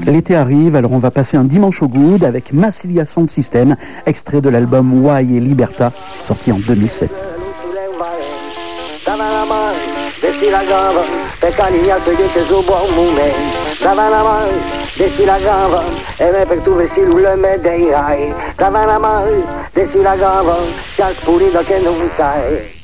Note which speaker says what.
Speaker 1: L'été arrive, alors on va passer un dimanche au good avec Massilia Sound System, extrait de l'album Why et Liberta, sorti en 2007.
Speaker 2: Desci la gamba, per carinhar seguite su buon moment. Dava la mano, desci la gamba, e me per tu vestire le medei hai. Dava la mano, desci la gamba, c'è spurito che non sai.